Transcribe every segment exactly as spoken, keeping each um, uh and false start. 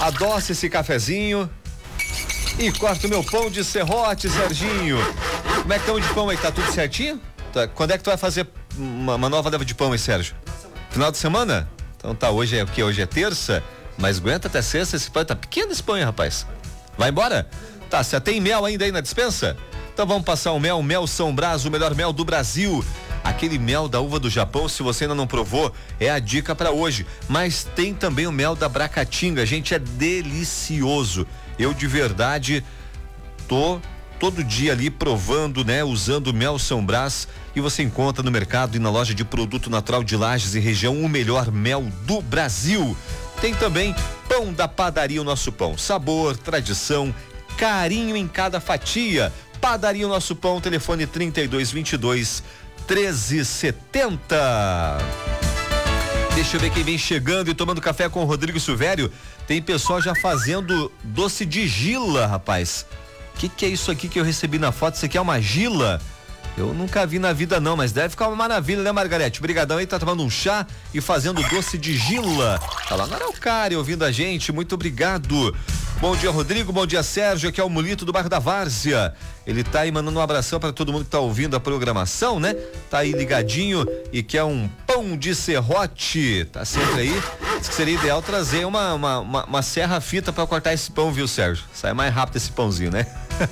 adoça esse cafezinho e corta o meu pão de serrote, Serginho. Como é que estão de pão aí? Tá tudo certinho? Tá. Quando é que tu vai fazer uma, uma nova leva de pão aí, Sérgio? Final de semana? Então tá, hoje é o que? Hoje é terça? Mas aguenta até sexta esse pão. Tá pequeno esse pão, hein, rapaz? Vai embora? Tá, você tem mel ainda aí na despensa? Então vamos passar o mel, mel São Brás, o melhor mel do Brasil. Aquele mel da uva do Japão, se você ainda não provou, é a dica para hoje. Mas tem também o mel da Bracatinga, gente, é delicioso. Eu de verdade tô todo dia ali provando, né, usando mel São Brás, e você encontra no mercado e na loja de produto natural de Lages e região o melhor mel do Brasil. Tem também pão da padaria, o nosso pão, sabor, tradição, carinho em cada fatia. Padaria o nosso pão, telefone trinta e dois, vinte e dois, treze setenta. Deixa eu ver quem vem chegando e tomando café com o Rodrigo Silvério. Tem pessoal já fazendo doce de gila, rapaz. O que que é isso aqui que eu recebi na foto? Isso aqui é uma gila? Eu nunca vi na vida não, mas deve ficar uma maravilha, né, Margarete? Obrigadão aí, tá tomando um chá e fazendo doce de gila. Tá lá na Araucária ouvindo a gente, muito obrigado. Bom dia, Rodrigo, bom dia, Sérgio, aqui é o Mulito do bairro da Várzea. Ele tá aí mandando um abração para todo mundo que tá ouvindo a programação, né? Tá aí ligadinho e quer um pão de serrote, tá sempre aí. Diz que seria ideal trazer uma, uma, uma, uma serra-fita para cortar esse pão, viu, Sérgio? Sai mais rápido esse pãozinho, né?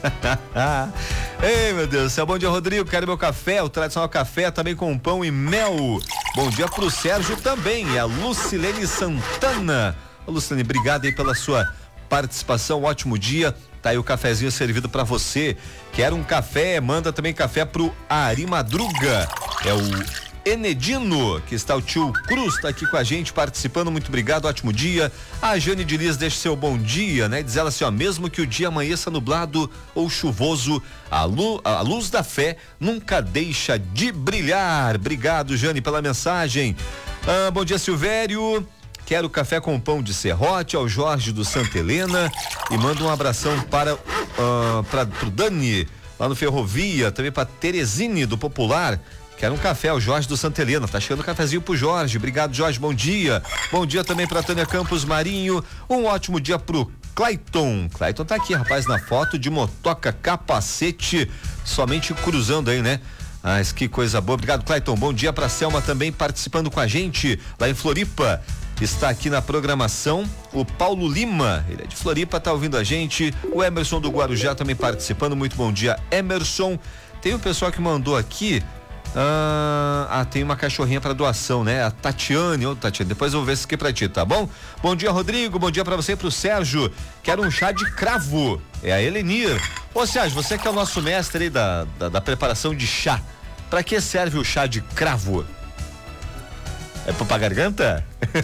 Ei, meu Deus do céu, bom dia, Rodrigo, quero meu café, o tradicional café também com pão e mel. Bom dia pro Sérgio também, é a Lucilene Santana. Ô, Lucilene, obrigado aí pela sua participação, um ótimo dia. Tá aí o cafezinho servido para você. Quer um café? Manda também café pro Ari Madruga. É o Enedino, que está o tio Cruz, tá aqui com a gente participando, muito obrigado, ótimo dia. A Jane de Liz deixa seu bom dia, né? Diz ela assim, ó, mesmo que o dia amanheça nublado ou chuvoso, a, lu, a luz da fé nunca deixa de brilhar. Obrigado, Jane, pela mensagem. Ah, bom dia, Silvério. Quero café com pão de serrote, ao Jorge do Santa Helena, e manda um abração para uh, para pro Dani lá no Ferrovia, também para Teresine do Popular. Quero um café, ao Jorge do Santa Helena, tá chegando um cafezinho pro Jorge. Obrigado, Jorge, bom dia. Bom dia também pra Tânia Campos Marinho. Um ótimo dia pro Clayton. Clayton tá aqui, rapaz, na foto de motoca, capacete, somente cruzando aí, né? Mas que coisa boa. Obrigado, Clayton. Bom dia pra Selma também participando com a gente lá em Floripa. Está aqui na programação o Paulo Lima, ele é de Floripa, tá ouvindo a gente. O Emerson do Guarujá também participando. Muito bom dia, Emerson. Tem um pessoal que mandou aqui. Ah, ah, tem uma cachorrinha para doação, né? A Tatiane, ô Tatiane, depois eu vou ver isso aqui pra ti, tá bom? Bom dia, Rodrigo, bom dia pra você e pro Sérgio. Quero um chá de cravo, é a Elenir. Ô Sérgio, você que é o nosso mestre aí da, da, da preparação de chá, pra que serve o chá de cravo? É pra garganta?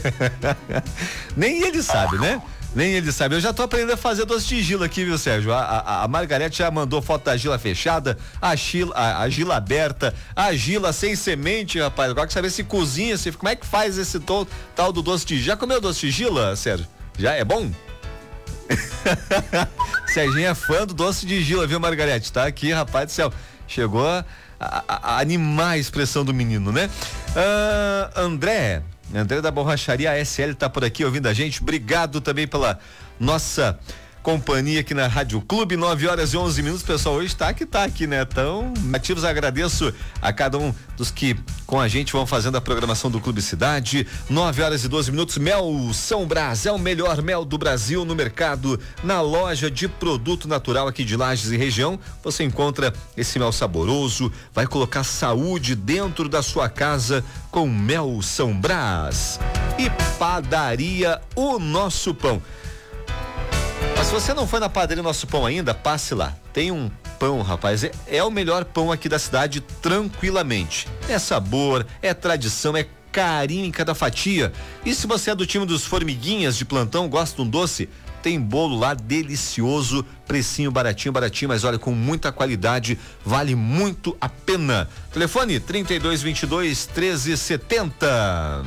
Nem ele sabe, né? Nem ele sabe. Eu já tô aprendendo a fazer doce de gila aqui, viu, Sérgio? A, a, a Margarete já mandou foto da gila fechada, a, gila, a, a gila aberta, a gila sem semente, rapaz. Agora que saber se cozinha, se, como é que faz esse to, tal do doce de gila? Já comeu doce de gila, Sérgio? Já é bom? Serginho é fã do doce de gila, viu, Margarete? Tá aqui, rapaz do céu. Chegou a, a, a animar a expressão do menino, né? Ah, André. André da Borracharia A S L tá por aqui ouvindo a gente. Obrigado também pela nossa companhia aqui na Rádio Clube. nove horas e onze minutos, pessoal. Hoje tá que tá aqui, né? Tão ativos. Agradeço a cada um dos que com a gente vão fazendo a programação do Clube Cidade. nove horas e doze minutos. Mel São Brás é o melhor mel do Brasil no mercado, na loja de produto natural aqui de Lages e região. Você encontra esse mel saboroso, vai colocar saúde dentro da sua casa com Mel São Brás. E Padaria O Nosso Pão. Mas se você não foi na Padaria Nosso Pão ainda, passe lá. Tem um pão, rapaz, é, é o melhor pão aqui da cidade, tranquilamente. É sabor, é tradição, é carinho em cada fatia. E se você é do time dos formiguinhas de plantão, gosta de um doce, tem bolo lá delicioso, precinho baratinho, baratinho, mas olha, com muita qualidade, vale muito a pena. Telefone trinta e dois, vinte e dois, treze setenta.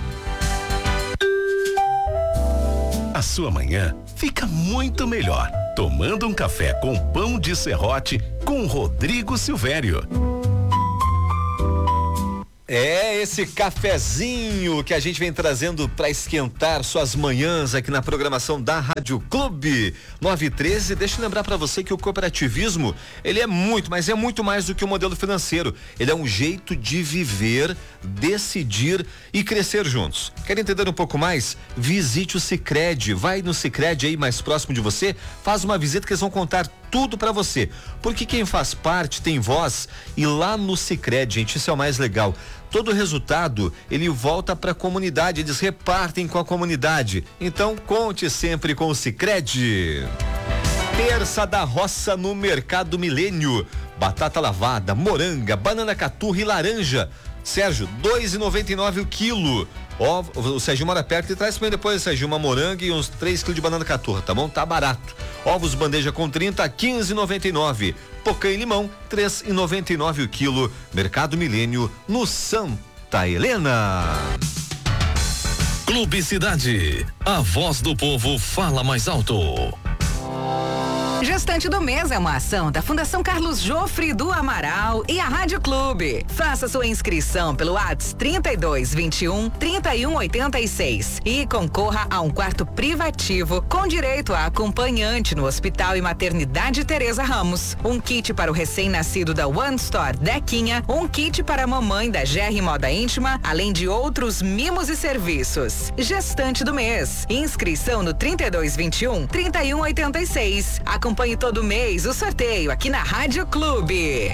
A sua manhã fica muito melhor tomando um café com pão de serrote com Rodrigo Silvério. É esse cafezinho que a gente vem trazendo para esquentar suas manhãs aqui na programação da Rádio Clube nove e treze. Deixa eu lembrar para você que o cooperativismo, ele é muito, mas é muito mais do que um modelo financeiro. Ele é um jeito de viver, decidir e crescer juntos. Quer entender um pouco mais? Visite o Sicredi. Vai no Sicredi aí mais próximo de você, faz uma visita que eles vão contar tudo para você. Porque quem faz parte tem voz, e lá no Sicredi, gente, isso é o mais legal. Todo o resultado, ele volta para a comunidade, eles repartem com a comunidade. Então, conte sempre com o Sicredi. Terça da roça no Mercado Milênio. Batata lavada, moranga, banana caturra e laranja. Sérgio, dois e noventa e nove o quilo. Ó, o Sérgio mora perto e traz pra mim depois, Sérgio, uma moranga e uns três quilos de banana caturra, tá bom? Tá barato. Ovos bandeja com trinta, quinze e noventa e nove. Pocã e limão, três e noventa e nove o quilo. Mercado Milênio, no Santa Helena. Clube Cidade, a voz do povo fala mais alto. Gestante do Mês é uma ação da Fundação Carlos Jofre do Amaral e a Rádio Clube. Faça sua inscrição pelo WhatsApp trinta e dois, vinte e um, trinta e um, oitenta e seis e concorra a um quarto privativo com direito a acompanhante no Hospital e Maternidade Teresa Ramos. Um kit para o recém-nascido da One Store Dequinha, um kit para a mamãe da G R Moda Íntima, além de outros mimos e serviços. Gestante do Mês. Inscrição no trinta e dois, vinte e um, trinta e um, oitenta e seis. Acompanhe todo mês o sorteio aqui na Rádio Clube.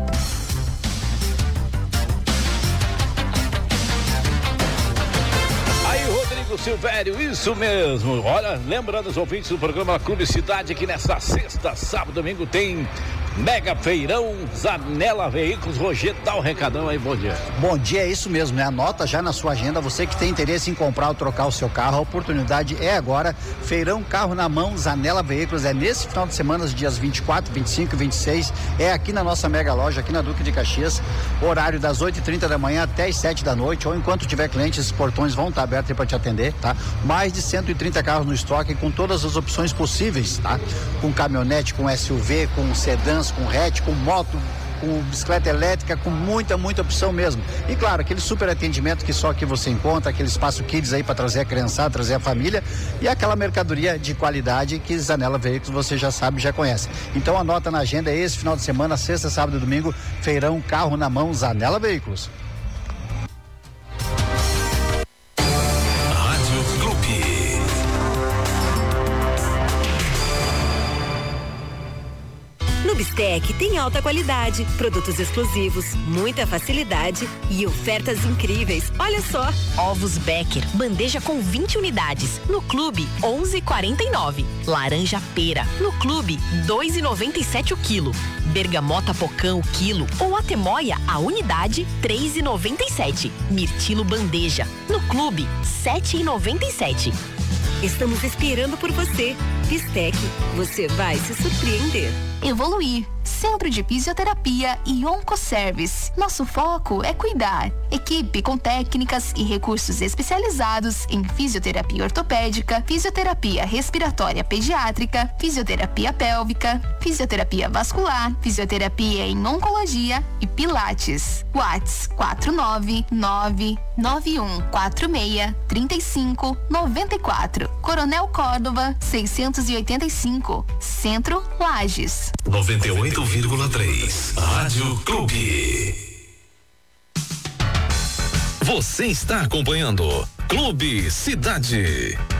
Aí, Rodrigo Silvério, isso mesmo. Olha, lembrando os ouvintes do programa Clube Cidade que nessa sexta, sábado, domingo tem Mega Feirão Zanella Veículos. Roger, dá o um recadão aí, bom dia. Bom dia, é isso mesmo, né? Anota já na sua agenda, você que tem interesse em comprar ou trocar o seu carro, a oportunidade é agora. Feirão Carro na Mão, Zanella Veículos, é nesse final de semana, os dias vinte e quatro, vinte e cinco e vinte e seis, é aqui na nossa mega loja, aqui na Duque de Caxias, horário das oito e trinta da manhã até as sete da noite, ou enquanto tiver cliente, esses portões vão estar abertos para te atender, tá? Mais de cento e trinta carros no estoque, com todas as opções possíveis, tá? Com caminhonete, com S U V, com sedã, com hatch, com moto, com bicicleta elétrica, com muita, muita opção mesmo. E claro, aquele super atendimento que só aqui você encontra, aquele espaço kids aí para trazer a criançada, trazer a família, e aquela mercadoria de qualidade que Zanella Veículos você já sabe, já conhece. Então anota na agenda, é esse final de semana, sexta, sábado e domingo, Feirão Carro na Mão, Zanella Veículos. No Bistec tem alta qualidade, produtos exclusivos, muita facilidade e ofertas incríveis. Olha só, ovos Becker, bandeja com vinte unidades. No Clube, onze e quarenta e nove. Laranja pera, no Clube, dois e noventa e sete o quilo. Bergamota pocã o quilo ou atemoia a unidade, três e noventa e sete. Mirtilo bandeja, no Clube, sete e noventa e sete. Estamos esperando por você. Bistec, você vai se surpreender. Evoluir, Centro de Fisioterapia e Oncoservice. Nosso foco é cuidar. Equipe com técnicas e recursos especializados em fisioterapia ortopédica, fisioterapia respiratória pediátrica, fisioterapia pélvica, fisioterapia vascular, fisioterapia em oncologia e pilates. WhatsApp quatro nove nove nove um quatro seis três cinco nove quatro. Coronel Córdova seiscentos e oitenta e cinco. Centro Lages. noventa e oito vírgula três. Rádio Clube. Você está acompanhando Clube Cidade.